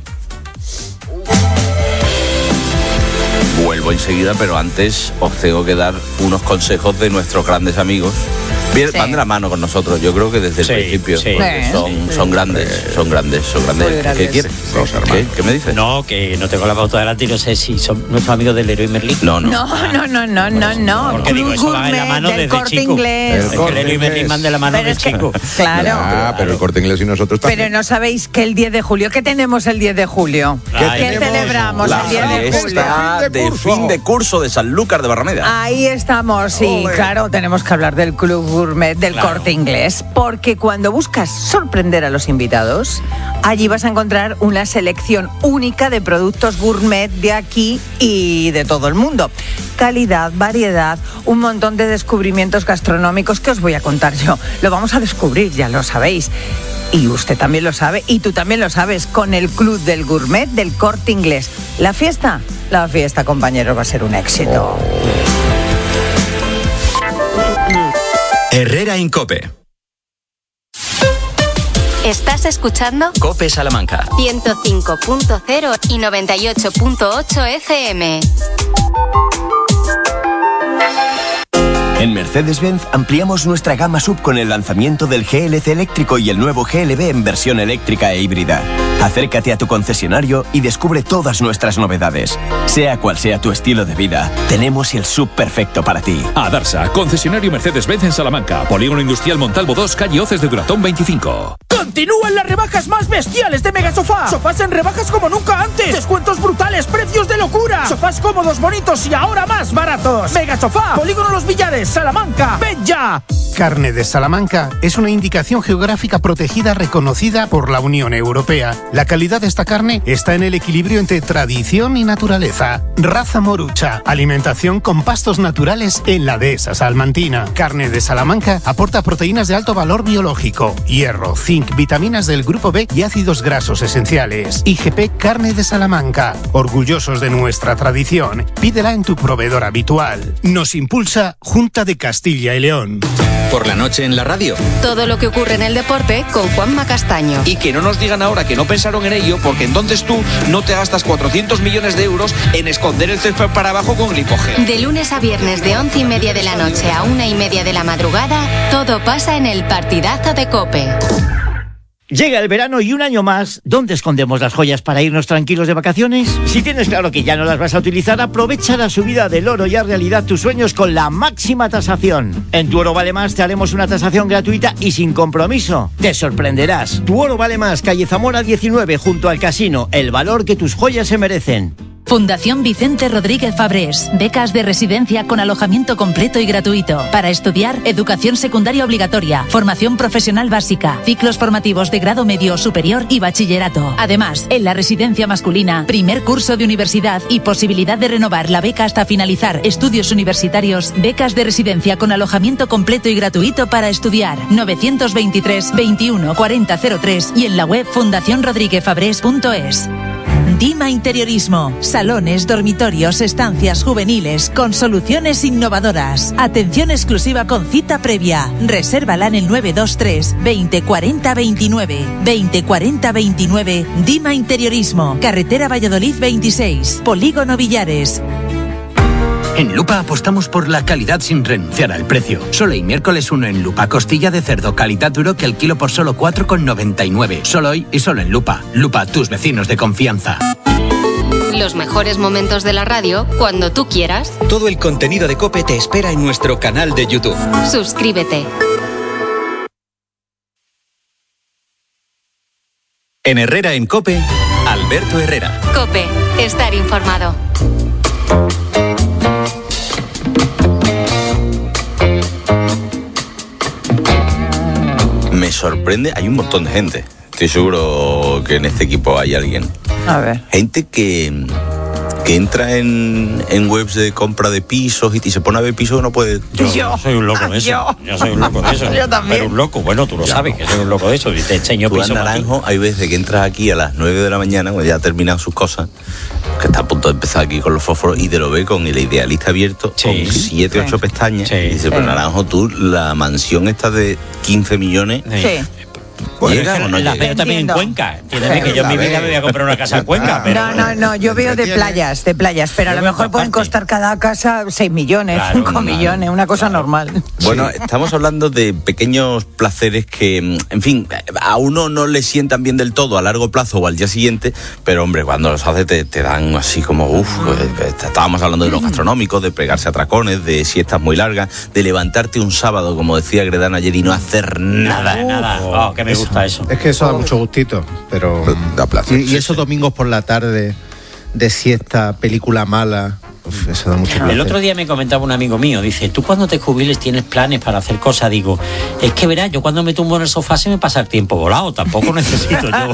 Vuelvo enseguida, pero antes os tengo que dar unos consejos de nuestros grandes amigos. Van de la mano con nosotros, yo creo que desde el principio. Son grandes. ¿Qué quieres? ¿Qué me dices? No, que no tengo la pauta delante y no sé si son nuestros amigos del Leroy Merlin. No. Porque digo, eso va de la mano desde Corte chico. Inglés. Es que el Leroy Merlin van de la mano de chico. Claro. Pero el Corte Inglés y nosotros también. Pero no sabéis que el 10 de julio, ¿qué tenemos el 10 de julio? ¿Qué celebramos el 10 de julio? De fin de curso de Sanlúcar de Barrameda. Ahí estamos, sí, claro, tenemos que hablar del Club Gourmet del Corte Inglés, porque cuando buscas sorprender a los invitados, allí vas a encontrar una selección única de productos gourmet de aquí y de todo el mundo. Calidad, variedad, un montón de descubrimientos gastronómicos que os voy a contar yo. Lo vamos a descubrir, ya lo sabéis. Y usted también lo sabe, y tú también lo sabes, con el Club del Gourmet del Corte Inglés. La fiesta, compañeros, va a ser un éxito. Herrera en COPE. ¿Estás escuchando? COPE Salamanca. 105.0 y 98.8 FM. En Mercedes-Benz ampliamos nuestra gama SUV con el lanzamiento del GLC eléctrico y el nuevo GLB en versión eléctrica e híbrida. Acércate a tu concesionario y descubre todas nuestras novedades. Sea cual sea tu estilo de vida, tenemos el SUV perfecto para ti. Adarsa, concesionario Mercedes-Benz en Salamanca. Polígono Industrial Montalvo 2, calle Hoces de Duratón 25. Continúan las rebajas más bestiales de Megasofá. Sofás en rebajas como nunca antes. Descuentos brutales, precios de locura. Sofás cómodos, bonitos y ahora más baratos. Megasofá, Polígono Los Villares, Salamanca. ¡Ven ya! Carne de Salamanca es una indicación geográfica protegida reconocida por la Unión Europea. La calidad de esta carne está en el equilibrio entre tradición y naturaleza. Raza morucha, alimentación con pastos naturales en la dehesa salmantina. Carne de Salamanca aporta proteínas de alto valor biológico, hierro, zinc, vitaminas del grupo B y ácidos grasos esenciales. IGP Carne de Salamanca, orgullosos de nuestra tradición. Pídela en tu proveedor habitual. Nos impulsa Junta de Castilla y León. Por la noche en la radio. Todo lo que ocurre en el deporte con Juanma Castaño. Y que no nos digan ahora que no pensaron en ello, porque entonces tú no te gastas 400 millones de euros en esconder el césped para abajo con glipogel. De lunes a viernes de 11:30 de la noche a 1:30 de la madrugada, todo pasa en el partidazo de COPE. Llega el verano y un año más, ¿dónde escondemos las joyas para irnos tranquilos de vacaciones? Si tienes claro que ya no las vas a utilizar, aprovecha la subida del oro y haz realidad tus sueños con la máxima tasación. En Tu Oro Vale Más te haremos una tasación gratuita y sin compromiso. Te sorprenderás. Tu Oro Vale Más, calle Zamora 19, junto al casino. El valor que tus joyas se merecen. Fundación Vicente Rodríguez Fabrés. Becas de residencia con alojamiento completo y gratuito. Para estudiar, educación secundaria obligatoria, formación profesional básica, ciclos formativos de grado medio, superior y bachillerato. Además, en la residencia masculina, primer curso de universidad y posibilidad de renovar la beca hasta finalizar estudios universitarios. Becas de residencia con alojamiento completo y gratuito para estudiar. 923 21 40 03 y en la web fundacionrodríguezfabrés.es. Dima Interiorismo. Salones, dormitorios, estancias juveniles con soluciones innovadoras. Atención exclusiva con cita previa. Resérvala en el 923 20 40 29. 20 40 29. Dima Interiorismo. Carretera Valladolid 26. Polígono Villares. En Lupa apostamos por la calidad sin renunciar al precio. Solo hoy miércoles 1 en Lupa. Costilla de cerdo calidad duro que al kilo por solo 4,99. Solo hoy y solo en Lupa. Lupa, tus vecinos de confianza. Los mejores momentos de la radio cuando tú quieras. Todo el contenido de COPE te espera en nuestro canal de YouTube. Suscríbete. En Herrera en COPE, Alberto Herrera. COPE, estar informado. Me sorprende, hay un montón de gente. Estoy seguro que en este equipo hay alguien. A ver. Gente que entra en webs de compra de pisos y se pone a ver pisos que no puede. Yo soy un loco de eso. Yo soy un loco de eso. Yo también. Pero un loco, bueno, tú lo sabes que soy un loco de eso. Y te enseño pisos. Naranjo, hay veces que entras aquí a las 9 de la mañana, cuando ya ha terminado sus cosas, que está a punto de empezar aquí con los fósforos, y te lo ve con el Idealista abierto, con 7, 8 pestañas. Y dice, pero Naranjo, tú, la mansión esta de 15 millones. Sí. ¿Llega o no llega? Veo también en Cuenca. Entiéndeme que yo en mi vida me voy a comprar una casa en Cuenca. Pero... No, yo veo de playas, pero a lo mejor pueden costar cada casa 6 millones, 5 millones, una cosa normal. Bueno, estamos hablando de pequeños placeres que, en fin, a uno no le sientan bien del todo a largo plazo o al día siguiente, pero hombre, cuando los hace te dan así como, estábamos hablando de los gastronómicos, de pegarse a tracones, de siestas muy largas, de levantarte un sábado, como decía Gredana ayer, y no hacer nada. Oh, que me gusta eso. Es que eso da mucho gustito, pero da placer. Y esos domingos por la tarde de siesta, película mala, eso da mucho placer. El otro día me comentaba un amigo mío, dice, tú cuando te jubiles tienes planes para hacer cosas. Digo, es que verás, yo cuando me tumbo en el sofá se me pasa el tiempo volado, tampoco necesito yo.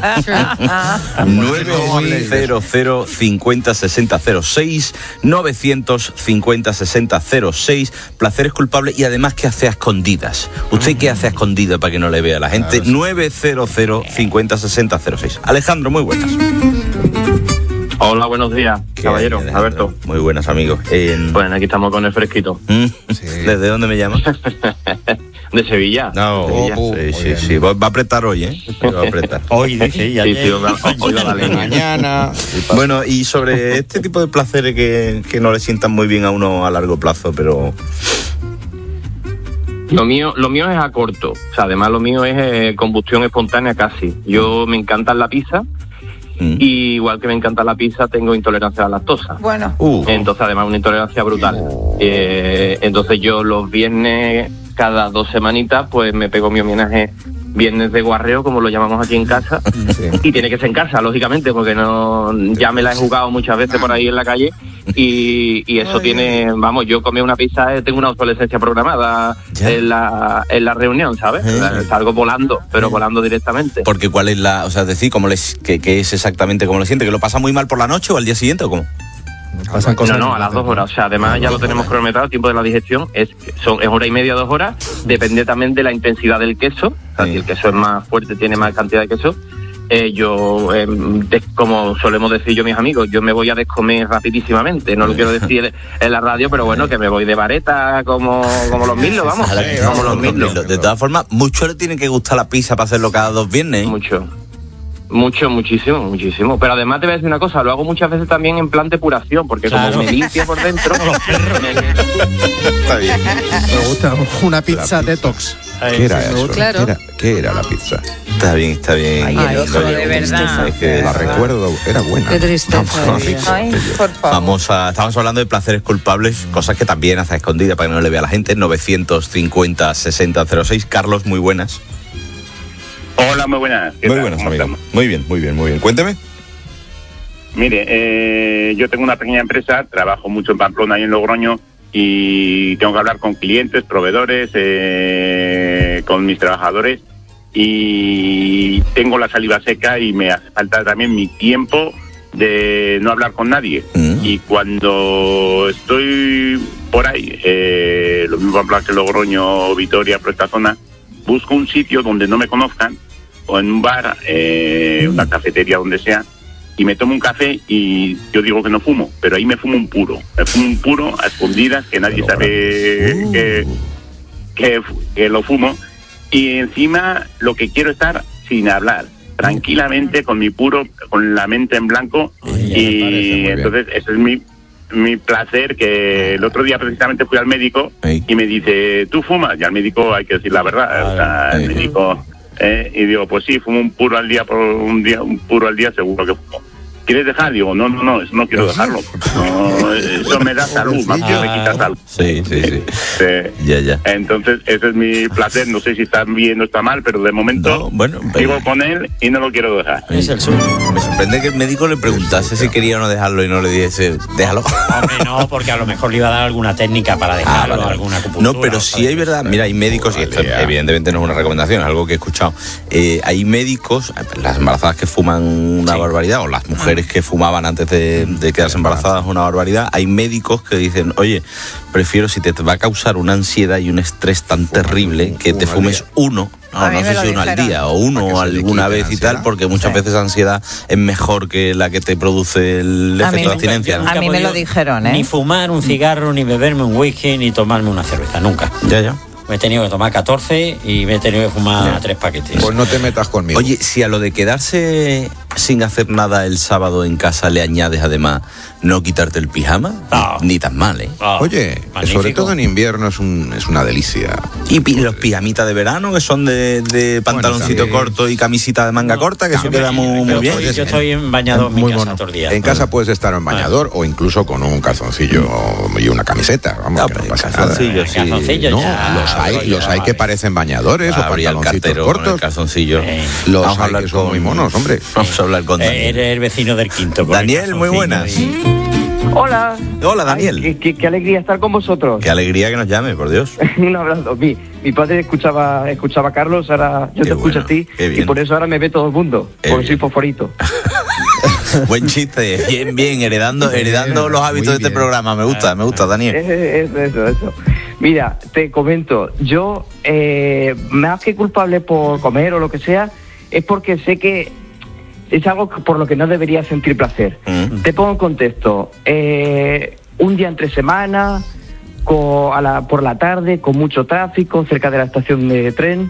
900 50 60 06, 950 60 06, placeres culpables y además que hace a escondidas. ¿Usted qué hace a escondidas para que no le vea la gente? 900 50 60 06. Alejandro, muy buenas. Hola, buenos días, caballero, Alberto. Muy buenas, amigos. Bueno, aquí estamos con el fresquito. Sí. ¿Desde dónde me llamas? De Sevilla. No, Sevilla. Sí. Va a apretar hoy, ¿eh? Va a apretar. Hoy, dice ella. Sí, hoy va a darle mañana. Bueno, y sobre este tipo de placeres que no le sientan muy bien a uno a largo plazo, pero... Lo mío es a corto. O sea, además lo mío es combustión espontánea casi. Yo me encanta la pizza. Y igual que me encanta la pizza, tengo intolerancia a la lactosa. Bueno. Entonces, además, una intolerancia brutal. Entonces, yo los viernes, cada 2 semanitas, pues me pego mi homenaje viernes de guarreo, como lo llamamos aquí en casa. Sí. Y tiene que ser en casa, lógicamente, porque no ya me la he jugado muchas veces por ahí en la calle. Y eso tiene, vamos, yo comí una pizza, tengo una obsolescencia programada en la reunión, ¿sabes? Salgo volando, pero volando directamente. Porque ¿cuál es la, o sea, decir, qué es exactamente cómo le siente? ¿Que lo pasa muy mal por la noche o al día siguiente o cómo? No, a las 2 horas. O sea, además ya lo tenemos cronometrado, el tiempo de la digestión es 1h30, 2 horas, depende también de la intensidad del queso. O sea, si el queso es más fuerte, tiene más cantidad de queso. Como solemos decir yo mis amigos, yo me voy a descomer rapidísimamente. No lo quiero decir en la radio, pero bueno, que me voy de vareta como los Mirlos, vamos. Como los Mirlos. De todas formas, mucho le tiene que gustar la pizza para hacerlo cada 2 viernes. Muchísimo. Pero además te voy a decir una cosa, lo hago muchas veces también en plan depuración, porque como me limpio por dentro... Está bien. Me gusta una pizza detox. ¿Qué era eso? Claro. ¿Qué era la pizza? Está bien. Ay, hijo, de verdad. Es que la recuerdo, era buena. Qué tristeza. Ay, por favor. Famosa, estamos hablando de placeres culpables, cosas que también hace escondida para que no le vea a la gente. 950-6006. Carlos, muy buenas. Hola, muy buenas. Muy buenas, amigo. Muy bien. Cuénteme. Mire, yo tengo una pequeña empresa, trabajo mucho en Pamplona y en Logroño, y tengo que hablar con clientes, proveedores, con mis trabajadores, y tengo la saliva seca y me hace falta también mi tiempo de no hablar con nadie. Y cuando estoy por ahí, lo mismo Pamplona que Logroño, Vitoria, por esta zona, busco un sitio donde no me conozcan, o en un bar, una cafetería, donde sea, y me tomo un café y yo digo que no fumo, pero ahí me fumo un puro a escondidas, que nadie sabe que lo fumo, y encima lo que quiero es estar sin hablar, tranquilamente, con mi puro, con la mente en blanco. Y entonces ese es mi placer, que el otro día precisamente fui al médico y me dice, ¿tú fumas? Y al médico hay que decir la verdad, el médico... y digo, pues sí, fumo un puro al día, un puro al día seguro que fumo. ¿Quieres dejar? Digo, no, eso no quiero dejarlo. No, eso me da salud, más que me quita salud. Sí. Ya. Entonces, ese es mi placer. No sé si está bien o está mal, pero de momento sigo con él y no lo quiero dejar. Es el suyo. Me sorprende que el médico le preguntase si quería o no dejarlo y no le dijese, déjalo. Hombre, no, porque a lo mejor le iba a dar alguna técnica para dejarlo, alguna acupuntura. No, pero sí hay verdad. Mira, hay médicos, y esto evidentemente no es una recomendación, es algo que he escuchado. Hay médicos, las embarazadas que fuman una barbaridad, o las mujeres que fumaban antes de quedarse embarazadas, una barbaridad. Hay médicos que dicen, oye, prefiero, si te va a causar una ansiedad y un estrés tan terrible, que te fumes uno. No sé si uno al día o uno alguna vez y tal, porque muchas veces ansiedad es mejor que la que te produce el efecto de abstinencia. A mí me lo dijeron, Ni fumar un cigarro, ni beberme un whisky, ni tomarme una cerveza, nunca. Ya. Me he tenido que tomar 14 y me he tenido que fumar 3 paquetes. Pues no te metas conmigo. Oye, si a lo de quedarse sin hacer nada el sábado en casa le añades además no quitarte el pijama, ni tan mal, ¿eh? Oye, magnífico. Sobre todo en invierno es una delicia. Y los pijamitas de verano, que son de pantaloncito corto y camisita de manga corta, que eso queda muy bien. Yo estoy en bañador en mi casa todos los días. En casa puedes estar en bañador o incluso con un calzoncillo y una camiseta. Vamos, que no pasa nada. Los hay que parecen bañadores o pantaloncitos cortos. Calzoncillo. Los hay que son muy monos, hombre. Vamos a hablar con Daniel. Eres el vecino del quinto. Daniel, muy buenas. Hola. Hola, Daniel. Ay, qué alegría estar con vosotros. Qué alegría que nos llame, por Dios. Un abrazo. Mi padre escuchaba a Carlos, ahora yo te escucho a ti, y por eso ahora me ve todo el mundo, porque soy fosforito. Buen chiste, bien, heredando los hábitos de este programa. Me gusta, Daniel. Eso. Mira, te comento, yo, más que culpable por comer o lo que sea, es porque sé que es algo por lo que no debería sentir placer. Te pongo en contexto. Un día entre semana, por la tarde, con mucho tráfico, cerca de la estación de tren,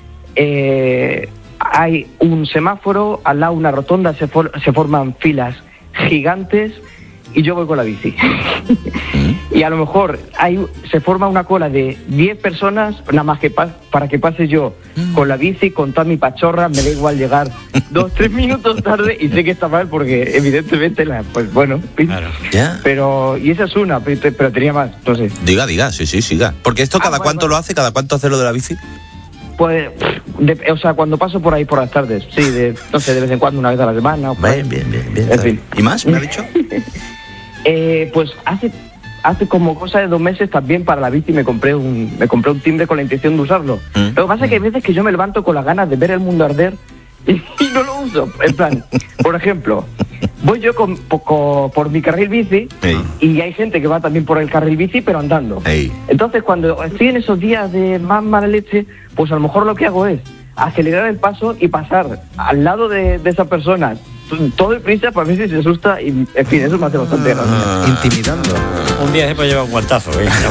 hay un semáforo, al lado una rotonda, se forman filas gigantes y yo voy con la bici. Y a lo mejor se forma una cola de 10 personas, nada más que para que pase yo con la bici, con toda mi pachorra. Me da igual llegar 2-3 minutos tarde, y sé que está mal porque evidentemente pues bueno, claro. Pero y esa es una, pero tenía más, entonces. Diga, sí, siga. Porque esto cada cuánto lo hace, cada cuánto hace lo de la bici. Pues, o sea, cuando paso por ahí por las tardes, sí, de vez en cuando, una vez a la semana. Bien. En fin. ¿Y más, me ha dicho? Pues hace como cosa de 2 meses también para la bici me compré un timbre con la intención de usarlo. Lo que pasa es que hay veces que yo me levanto con las ganas de ver el mundo arder y no lo uso. En plan, por ejemplo, voy yo por mi carril bici y hay gente que va también por el carril bici pero andando. Entonces cuando estoy en esos días de más mala leche, pues a lo mejor lo que hago es acelerar el paso y pasar al lado de esa persona todo el prisa para ver si se asusta, y en fin, eso me hace bastante gracia. Intimidando. Un día después lleva un guantazo,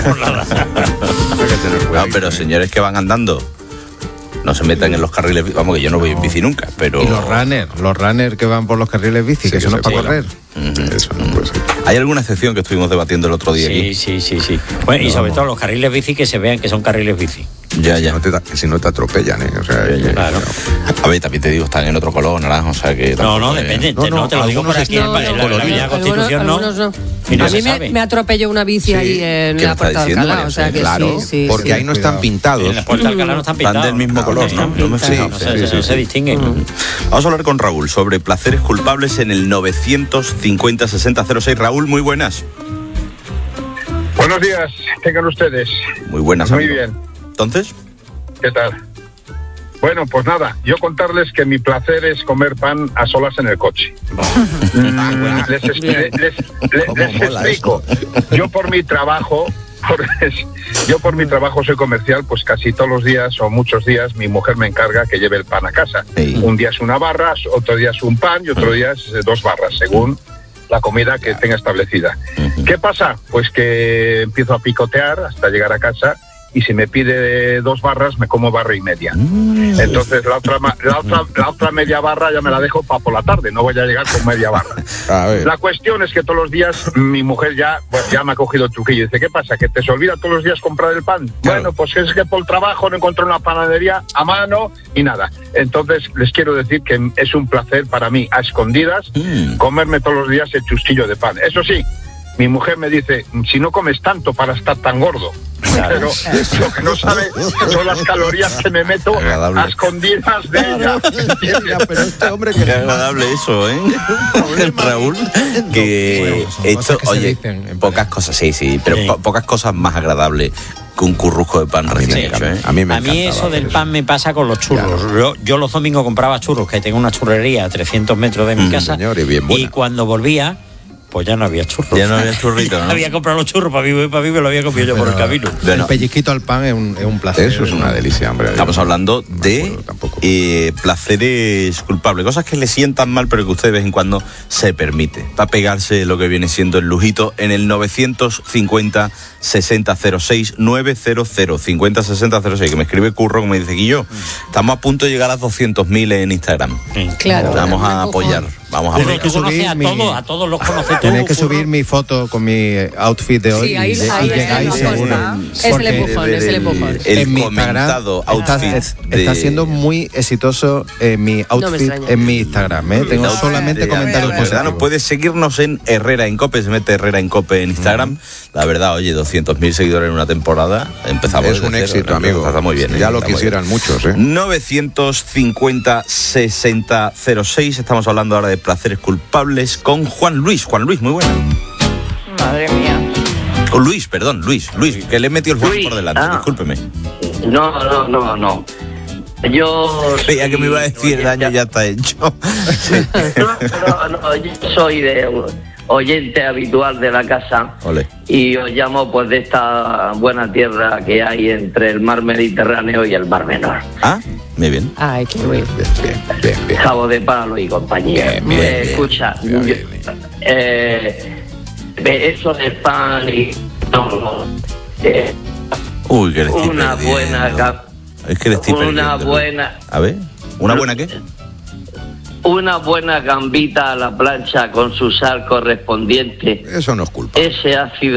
No, pero señores que van andando, no se metan en los carriles, vamos, que yo no voy en bici nunca, pero... Y los runners que van por los carriles bici, sí, que eso no es para correr. Eso no puede ser. ¿Hay alguna excepción que estuvimos debatiendo el otro día aquí? Sí. Bueno, y sobre todo los carriles bici, que se vean que son carriles bici. Ya. Si no te atropellan, ¿eh? O sea, claro. A ver, también te digo, están en otro color, naranja, o sea que... No, depende. No, te lo digo por aquí, en la Avenida Constitución no. A mí me atropelló una bici ahí en la Puerta de Alcalá, o sea que claro, porque ahí no están pintados. En la Puerta de Alcalá no están pintados. Están del mismo color, ¿no? No se distinguen. Vamos a hablar con Raúl sobre placeres culpables en el 950-6006. Raúl, muy buenas. Buenos días, tengan ustedes. Muy buenas, Muy amigo. bien. ¿Entonces? ¿Qué tal? Bueno, pues nada, yo contarles que mi placer es comer pan a solas en el coche. Les explico. Yo por mi trabajo soy comercial, pues casi todos los días o muchos días mi mujer me encarga que lleve el pan a casa. Sí. Un día es una barra, otro día es un pan y otro día es 2 barras, según la comida que tenga establecida. ¿Qué pasa? Pues que empiezo a picotear hasta llegar a casa y si me pide 2 barras me como barra y media. Entonces la otra media barra ya me la dejo para por la tarde, no voy a llegar con media barra. La cuestión es que todos los días mi mujer ya me ha cogido el truquillo. Dice, ¿qué pasa? ¿Que te se olvida todos los días comprar el pan? Claro. Bueno, pues es que por el trabajo no encontré una panadería a mano y nada. Entonces les quiero decir que es un placer para mí, a escondidas, comerme todos los días el chusquillo de pan. Eso sí, mi mujer me dice, si no comes tanto para estar tan gordo. Claro. Pero lo que no sabe son las calorías que me meto a escondidas de ella. Pero este hombre que... Qué agradable eso, ¿eh? Raúl, que esto, oye, pocas cosas, sí, pero pocas cosas más agradables que un currusco de pan recién hecho, ¿eh? A mí eso del pan me pasa con los churros. Claro. Yo los domingos compraba churros, que tengo una churrería a 300 metros de mi casa, señor, y cuando volvía, pues ya no había churros. Ya no había churritos, ¿no? Había comprado los churros para mí me lo había comido yo por el camino. Bueno, el pellizquito al pan es un placer. Eso es una delicia, hombre. Estamos hablando de placeres culpables, cosas que le sientan mal, pero que usted de vez en cuando se permite. Para pegarse lo que viene siendo el lujito en el 950-6006, 900-50-6006, que me escribe Curro, como me dice Guillo. Estamos a punto de llegar a 200.000 en Instagram. Claro. Vamos a apoyar. Vamos a apoyar. Tú conoces a todos los conoces. Tienes que subir mi foto con mi outfit de hoy. Sí, ahí llegáis seguro. Es el empujón. El comentado outfit está siendo muy exitoso mi outfit en mi Instagram. Tengo solamente comentarios positivos. Puedes seguirnos en Herrera en Cope, se mete Herrera en Cope en Instagram. La verdad, oye, 200.000 seguidores en una temporada. Empezamos. Es un éxito, amigo. Está muy bien. Ya lo quisieran muchos, 950-6006. Estamos hablando ahora de placeres culpables con Juan Luis. Juan Luis, muy buena. Madre mía. Luis, que le he metido el Juan por delante, discúlpeme. No. Yo creía que me iba a decir daño ya está hecho. No, yo soy de oyente habitual de la casa. Olé. Y os llamo pues de esta buena tierra que hay entre el mar Mediterráneo y el mar Menor. Muy bien. Ay, qué bien. Bien. Cabo de Palo y compañía. Bien. Escucha, eso del pan y uy, que le estoy una perdiendo. Buena es que le estoy una perdiendo. buena. A ver, ¿una buena qué? Una buena gambita a la plancha con su sal correspondiente. Eso no es culpa. Ese ácido.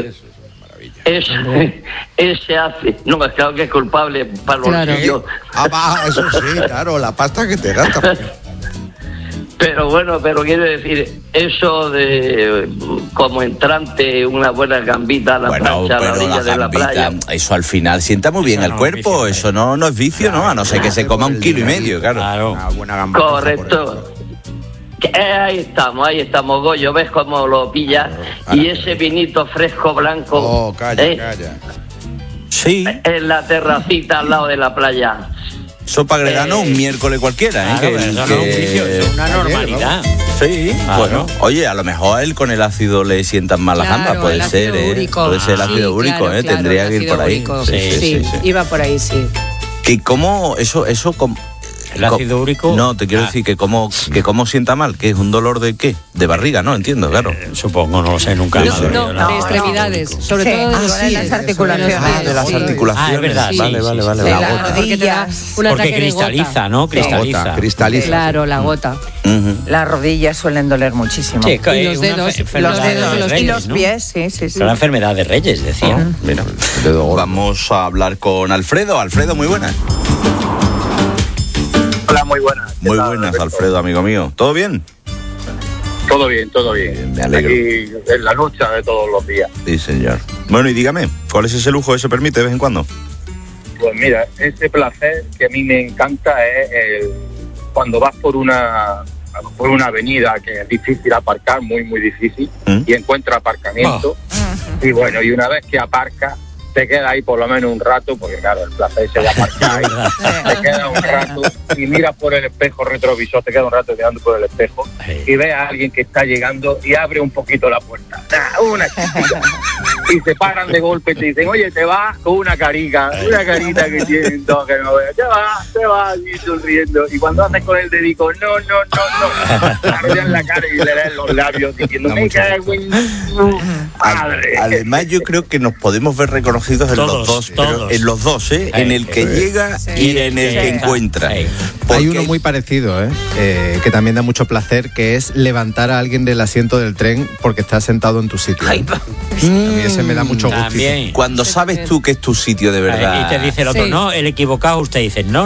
Ese ácido. No, es claro que es culpable para los bolsillos. Eso sí, claro, la pasta que te gasta. Pero bueno, quiero decir, eso de como entrante, una buena gambita a la plancha, a la orilla de la playa. Eso al final sienta muy bien al cuerpo, eso no es vicio, ¿no? A no ser que se coma 1,5 kilos, claro. Una buena gambita. Correcto. Ahí estamos, Goyo, ves cómo lo pillas. Y ese vinito fresco blanco. Oh, calla. Sí. En la terracita al lado de la playa. Sopa Gredano un miércoles cualquiera, claro, eso no es un vicio, eso es una normalidad. Sí, bueno, oye, a lo mejor a él con el ácido le sientan mal las gambas, puede ser, puede ser el ácido úrico, tendría que ir por ahí. Sí, iba por ahí, sí. ¿Y cómo eso ¿El ácido úrico? No, te quiero decir que cómo sienta mal, que es un dolor de qué, de barriga, ¿no? Entiendo, claro. Supongo, no lo sé, nunca. De extremidades, sobre todo de las articulaciones. De las articulaciones. Es verdad, sí. Vale. Las rodillas. Porque cristaliza, ¿no? Cristaliza. Claro, la gota. Las rodillas suelen doler muchísimo. Sí, y los dedos, y los pies, sí. Es una enfermedad de Reyes, decía. Mira, vamos a hablar con Alfredo. Alfredo, muy buenas. Hola, muy buenas. Muy buenas, Alfredo, amigo mío. ¿Todo bien? Todo bien. Me alegro. Aquí en la lucha de todos los días. Sí, señor. Bueno, y dígame, ¿cuál es ese lujo que se permite de vez en cuando? Pues mira, ese placer que a mí me encanta es cuando vas por una avenida que es difícil aparcar, muy difícil, y encuentras aparcamiento. Y bueno, y una vez que aparcas, te queda ahí por lo menos un rato, porque claro, el placer se va a aparcar te queda un rato y miras por el espejo retrovisor, te queda un rato mirando por el espejo y ves a alguien que está llegando y abre un poquito la puerta. Una chiquita. Y se paran de golpe y te dicen, oye, te vas con una carita que tienen todos que no veas. Te vas, y sonriendo. Y cuando haces con el dedico, no, arrollan la cara y le den los labios diciendo, me cago en tu madre. Además, yo creo que nos podemos ver reconocidos en los dos. Pero en los dos, en el que llega y en el que encuentra. Hay uno muy parecido, que también da mucho placer, que es levantar a alguien del asiento del tren porque está sentado en tu sitio. A mí ese me da mucho gusto. Cuando sabes tú que es tu sitio de verdad. Y te dice el otro, no, el equivocado, usted dice, no,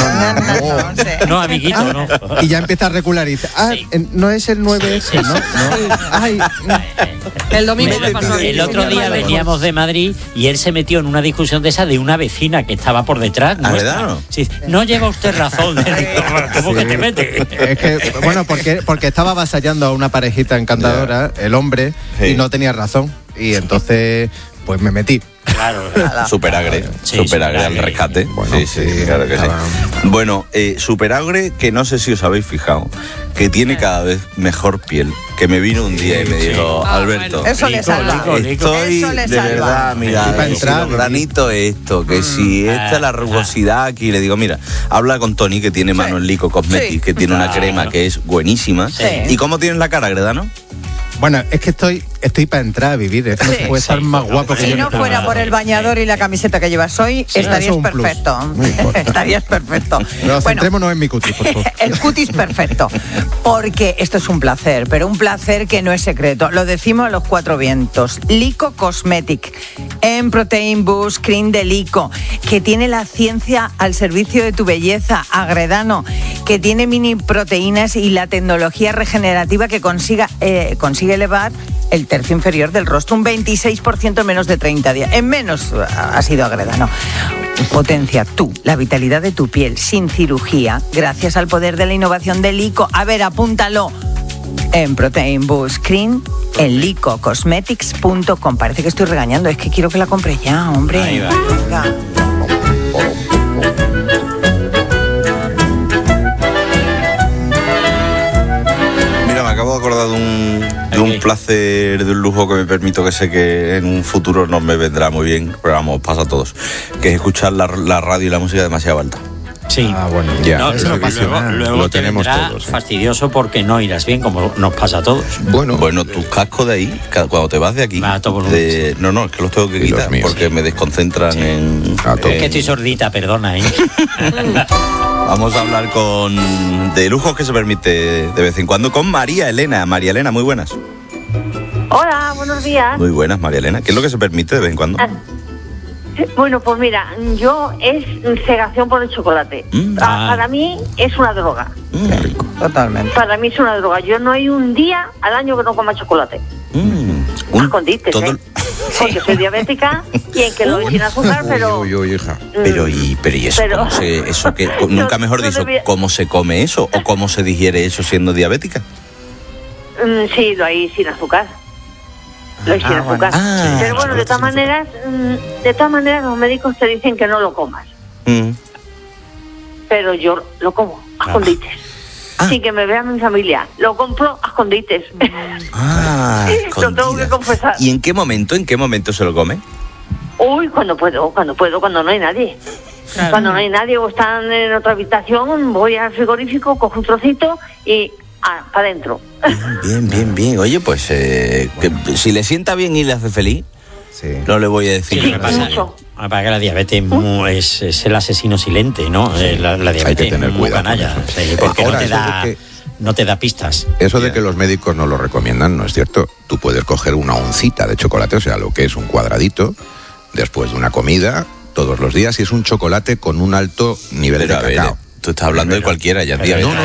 amiguito, no. Y ya empieza a recular y dice, no es el 9S, ¿no? Ay, el domingo me pasó. El otro día veníamos de Madrid y él se metió en una discusión de esa de una vecina que estaba por detrás. ¿Verdad? Sí, no lleva usted razón. ¿Cómo que te mete? Es que, bueno, porque estaba avasallando a una parejita encantadora, el hombre, y no tenía razón. Y entonces, pues me metí. Claro. Superagre al rescate. Bueno, sí, claro que sí. Bueno, Superagre, que no sé si os habéis fijado, que tiene cada vez mejor piel. Que me vino un día y me dijo, Alberto, bueno, eso le salva. Estoy de verdad, mira, el granito esto, que si esta es la rugosidad aquí, le digo, mira, habla con Tony, que tiene mano en Lico Cosmetics, que tiene una crema que es buenísima. ¿Y cómo tienes la cara, Gredano? Bueno, es que estoy para entrar a vivir. Esto puede estar más guapo que yo. Si no fuera por el bañador y la camiseta que llevas hoy, estarías perfecto. Estarías perfecto. Pero centrémonos en mi cutis, por favor. El cutis perfecto. Porque esto es un placer, pero un placer que no es secreto. Lo decimos a los cuatro vientos. Lico Cosmetics, en Protein Boost Cream de Lico, que tiene la ciencia al servicio de tu belleza. Agredano, que tiene mini proteínas y la tecnología regenerativa que consigue elevar el tercio inferior del rostro un 26% en menos de 30 días. En menos ha sido Agredano. Potencia la vitalidad de tu piel sin cirugía gracias al poder de la innovación de Lico. A ver, apúntalo. En Protein Boost Cream, en licocosmetics.com. Parece que estoy regañando, es que quiero que la compre ya, hombre. Ahí va. Venga. Acabo de acordar de un placer, de un lujo que me permito, que sé que en un futuro no me vendrá muy bien, pero vamos, pasa a todos, que es escuchar la radio y la música demasiado alta. Sí. Bueno, ya. No, luego lo tenemos todos. Fastidioso porque no irás bien, como nos pasa a todos. Bueno, tus cascos de ahí, cuando te vas de aquí, no, es que los tengo que quitar porque me desconcentran en... Es que estoy sordita, perdona, Vamos a hablar de lujos que se permite de vez en cuando con María Elena. María Elena, muy buenas. Hola, buenos días. Muy buenas, María Elena. ¿Qué es lo que se permite de vez en cuando? Bueno, pues mira, es cegación por el chocolate. Para mí es una droga. Totalmente. Para mí es una droga. Yo no hay un día al año que no coma chocolate. A escondites, porque soy diabética y en que lo doy sin azúcar, pero... hija. Pero ¿y eso? ¿Eso que nunca mejor dicho, cómo se come eso o cómo se digiere eso siendo diabética? Sí, lo hay sin azúcar. Lo hay sin azúcar. Pero bueno, de todas maneras los médicos te dicen que no lo comas. Pero yo lo como a escondites. Sin que me vea mi familia. Lo compro a escondites. Lo tengo que confesar. ¿Y en qué momento se lo come? Uy, cuando puedo, cuando no hay nadie. Claro. Cuando no hay nadie o están en otra habitación, voy al frigorífico, cojo un trocito y para adentro. Bien. Oye, pues que, si le sienta bien y le hace feliz, no le voy a decir qué pasa. Mucho. Para que la diabetes es el asesino silente, ¿no? La diabetes hay que tener muy cuidado canalla. Porque ahora, no te da pistas. Eso de que los médicos no lo recomiendan no es cierto. Tú puedes coger una oncita de chocolate, o sea, lo que es un cuadradito, después de una comida, todos los días, y es un chocolate con un alto nivel de cacao. Tú estás hablando de cualquiera, ya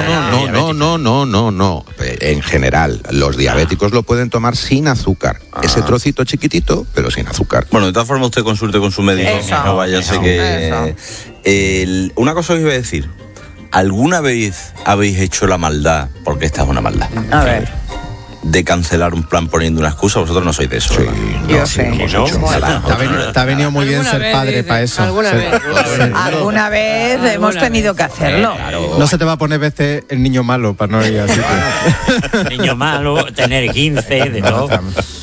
No. En general, los diabéticos lo pueden tomar sin azúcar. Ese trocito chiquitito, pero sin azúcar. Bueno, de todas formas, usted consulte con su médico. No vaya a ser que... una cosa que iba a decir. ¿Alguna vez habéis hecho la maldad? Porque esta es una maldad. A ver. De cancelar un plan poniendo una excusa. Vosotros no sois de eso, ¿verdad? Yo sé. Te ha venido muy bien ser padre para eso. Alguna vez hemos tenido que hacerlo. Claro. No se te va a poner veces el niño malo para no ir así. Niño malo, tener 15, de todo.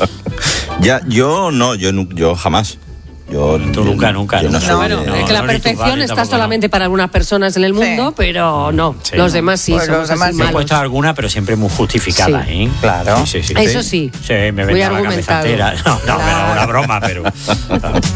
Yo jamás. Tú nunca. Es que la perfección está solamente para algunas personas en el mundo, pero no. Los demás sí, pues los demás me he puesto alguna, pero siempre muy justificada, ¿eh? Claro. Sí. Eso sí. Sí, me vendía la cabeza entera. No, era una broma, pero...